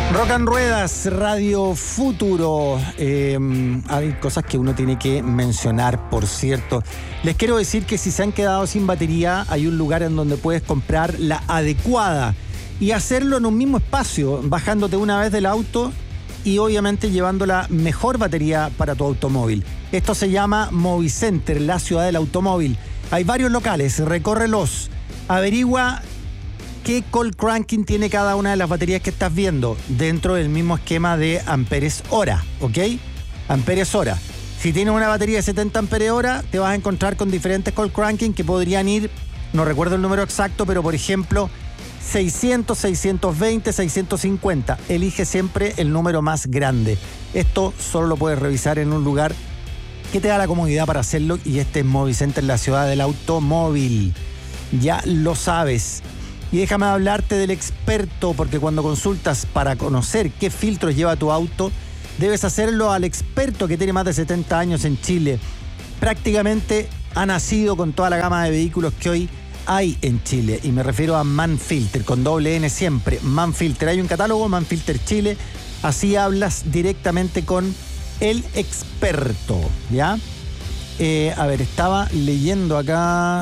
Rock and Ruedas, Radio Futuro. Hay cosas que uno tiene que mencionar, por cierto. Les quiero decir que si se han quedado sin batería, hay un lugar en donde puedes comprar la adecuada y hacerlo en un mismo espacio, bajándote una vez del auto y obviamente llevando la mejor batería para tu automóvil. Esto se llama Movicenter, la ciudad del automóvil. Hay varios locales, recórrelos, averigua qué cold cranking tiene cada una de las baterías que estás viendo dentro del mismo esquema de amperes hora, ¿ok? Amperes hora. Si tienes una batería de 70 amperes hora, te vas a encontrar con diferentes cold cranking que podrían ir, no recuerdo el número exacto, pero por ejemplo 600, 620, 650. Elige siempre el número más grande. Esto solo lo puedes revisar en un lugar que te da la comodidad para hacerlo, y este es Movicenter, la ciudad del automóvil. Ya lo sabes. Y déjame hablarte del experto, porque cuando consultas para conocer qué filtros lleva tu auto, debes hacerlo al experto que tiene más de 70 años en Chile. Prácticamente ha nacido con toda la gama de vehículos que hoy hay en Chile, y me refiero a Manfilter, con doble N siempre. Manfilter, hay un catálogo, Manfilter Chile, así hablas directamente con el experto, ¿ya? A ver, estaba leyendo acá...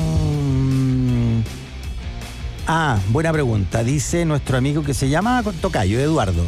buena pregunta. Dice nuestro amigo que se llama Tocayo, Eduardo.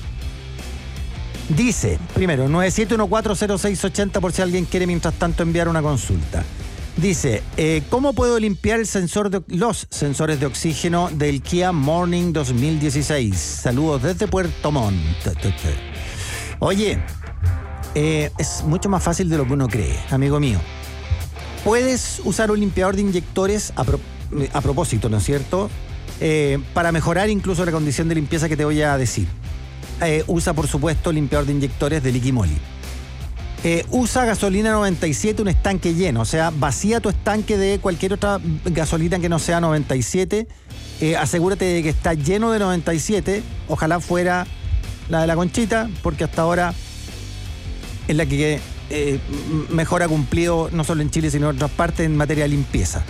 Dice, primero, 97140680 por si alguien quiere mientras tanto enviar una consulta. Dice, ¿cómo puedo limpiar los sensores de oxígeno del Kia Morning 2016? Saludos desde Puerto Montt. Oye, es mucho más fácil de lo que uno cree, amigo mío. Puedes usar un limpiador de inyectores a propósito, ¿no es cierto? Para mejorar incluso la condición de limpieza que te voy a decir. Usa, por supuesto, limpiador de inyectores de Liqui Moly. Usa gasolina 97, un estanque lleno. O sea, vacía tu estanque de cualquier otra gasolina que no sea 97. Asegúrate de que está lleno de 97. Ojalá fuera la de la Conchita, porque hasta ahora es la que mejor ha cumplido, no solo en Chile, sino en otras partes, en materia de limpieza.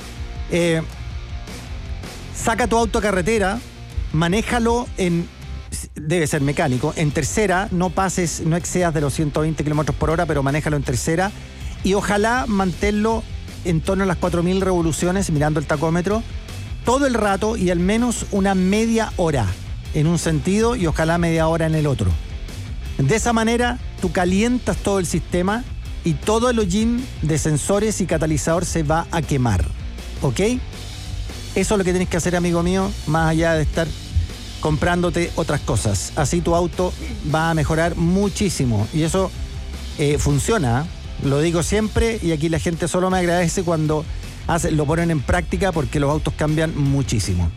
Saca tu auto a carretera, manéjalo debe ser mecánico, en tercera, no excedas de los 120 kilómetros por hora, pero manéjalo en tercera, y ojalá manténlo en torno a las 4.000 revoluciones, mirando el tacómetro, todo el rato, y al menos una media hora en un sentido y ojalá media hora en el otro. De esa manera, tú calientas todo el sistema y todo el hollín de sensores y catalizador se va a quemar, ¿ok? Eso es lo que tienes que hacer, amigo mío, más allá de estar comprándote otras cosas. Así tu auto va a mejorar muchísimo. Y eso funciona, lo digo siempre, y aquí la gente solo me agradece cuando lo ponen en práctica, porque los autos cambian muchísimo.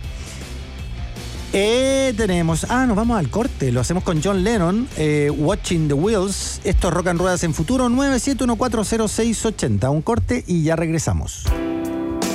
Nos vamos al corte. Lo hacemos con John Lennon, Watching the Wheels. Esto es Rock and Ruedas en Futuro, 97140680. Un corte y ya regresamos.